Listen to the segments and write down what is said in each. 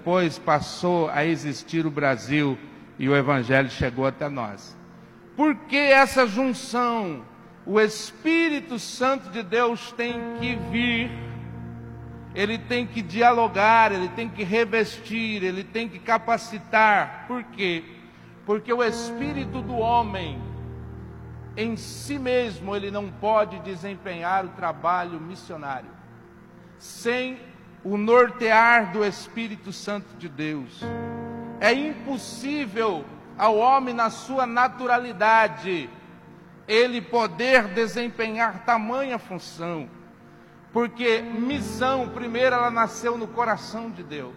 depois passou a existir o Brasil e o Evangelho chegou até nós. Por que essa junção? O Espírito Santo de Deus tem que vir, ele tem que dialogar, ele tem que revestir, ele tem que capacitar. Por quê? Porque o espírito do homem, em si mesmo, ele não pode desempenhar o trabalho missionário sem o nortear do Espírito Santo de Deus. É impossível ao homem, na sua naturalidade, ele poder desempenhar tamanha função, porque missão, primeiro, ela nasceu no coração de Deus.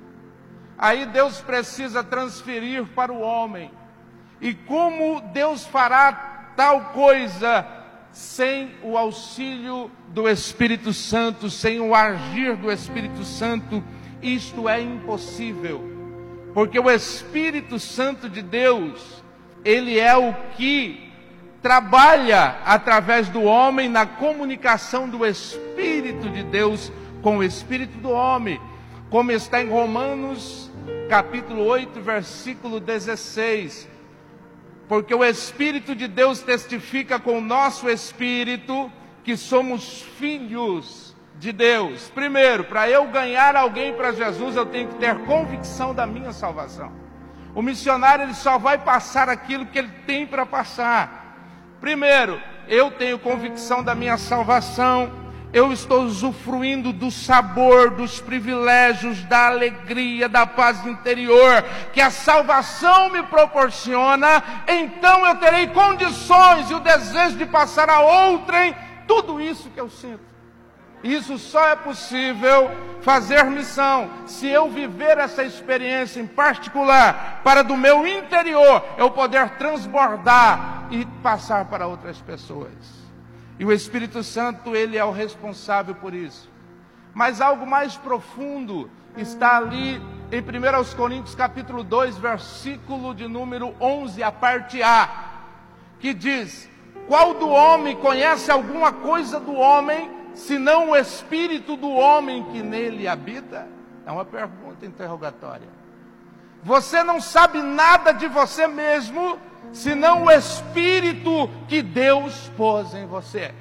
Aí Deus precisa transferir para o homem. E como Deus fará tal coisa sem o auxílio do Espírito Santo, sem o agir do Espírito Santo? Isto é impossível, porque o Espírito Santo de Deus, ele é o que trabalha através do homem na comunicação do Espírito de Deus com o Espírito do homem, como está em Romanos capítulo 8, versículo 16. Porque o Espírito de Deus testifica com o nosso espírito que somos filhos de Deus. Primeiro, para eu ganhar alguém para Jesus, eu tenho que ter convicção da minha salvação. O missionário, ele só vai passar aquilo que ele tem para passar. Primeiro, eu tenho convicção da minha salvação, eu estou usufruindo do sabor, dos privilégios, da alegria, da paz interior que a salvação me proporciona. Então eu terei condições e o desejo de passar a outrem tudo isso que eu sinto. Isso só é possível fazer missão se eu viver essa experiência em particular, para do meu interior eu poder transbordar e passar para outras pessoas. E o Espírito Santo, ele é o responsável por isso. Mas algo mais profundo está ali em 1 Coríntios capítulo 2, versículo de número 11, a parte A, que diz: qual do homem conhece alguma coisa do homem, senão o espírito do homem que nele habita? É uma pergunta interrogatória. Você não sabe nada de você mesmo, senão o espírito que Deus pôs em você.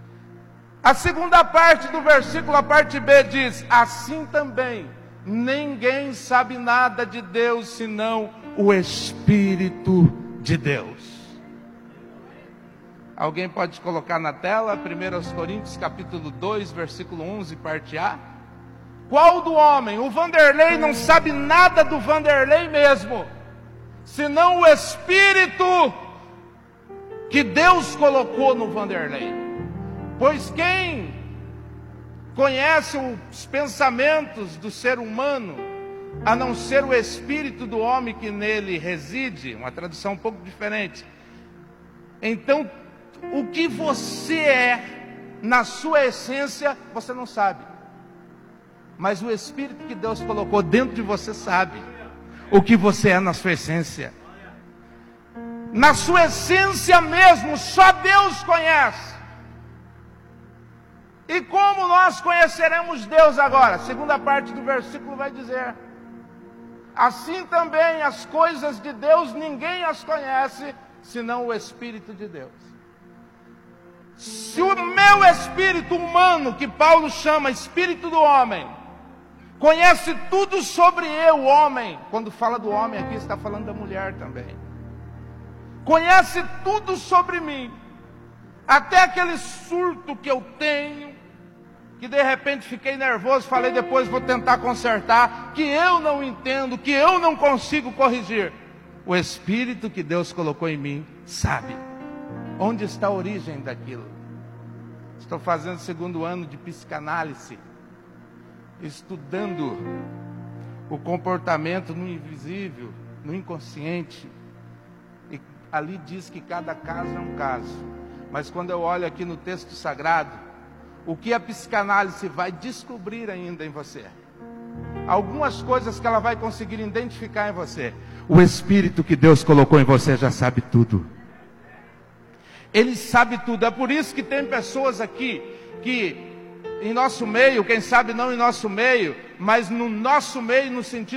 A segunda parte do versículo, a parte B, diz: assim também, ninguém sabe nada de Deus, senão o Espírito de Deus. Alguém pode colocar na tela 1 Coríntios capítulo 2, versículo 11, parte A? Qual do homem? O Vanderlei não sabe nada do Vanderlei mesmo, senão o Espírito que Deus colocou no Vanderlei. Pois quem conhece os pensamentos do ser humano, a não ser o Espírito do homem que nele reside? Uma tradução um pouco diferente. Então, o que você é, na sua essência, você não sabe. Mas o Espírito que Deus colocou dentro de você sabe o que você é na sua essência. Na sua essência mesmo, só Deus conhece. E como nós conheceremos Deus agora? A segunda parte do versículo vai dizer: assim também as coisas de Deus ninguém as conhece, senão o Espírito de Deus. Se o meu espírito humano, que Paulo chama espírito do homem, conhece tudo sobre eu, homem, quando fala do homem aqui está falando da mulher também, conhece tudo sobre mim, até aquele surto que eu tenho, que de repente fiquei nervoso, falei depois vou tentar consertar, que eu não entendo, que eu não consigo corrigir. O Espírito que Deus colocou em mim sabe onde está a origem daquilo. Estou fazendo o 2º ano de psicanálise, estudando o comportamento no invisível, no inconsciente. E ali diz que cada caso é um caso. Mas quando eu olho aqui no texto sagrado, o que a psicanálise vai descobrir ainda em você? Algumas coisas que ela vai conseguir identificar em você. O Espírito que Deus colocou em você já sabe tudo. Ele sabe tudo. É por isso que tem pessoas aqui que em nosso meio, quem sabe não em nosso meio, mas no nosso meio, no sentido